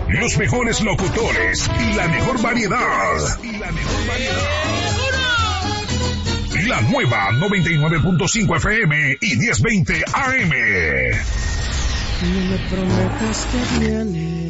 los mejores locutores y la mejor variedad. La nueva 99.5 FM y 1020 AM. No me prometas que viene.